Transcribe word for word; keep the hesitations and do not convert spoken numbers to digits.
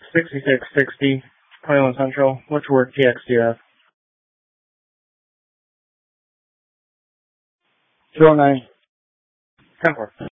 sixty-six sixty, twenty-one Central. Which work T X do you have? two oh nine. ten four.